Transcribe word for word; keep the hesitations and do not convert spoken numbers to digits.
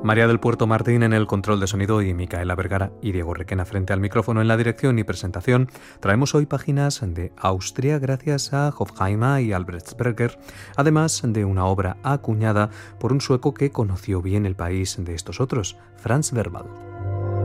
María del Puerto Martín en el control de sonido y Micaela Vergara y Diego Requena frente al micrófono en la dirección y presentación. Traemos hoy páginas de Austria gracias a Hofheima y Albrechtsberger, además de una obra acuñada por un sueco que conoció bien el país de estos otros, Franz Werwald.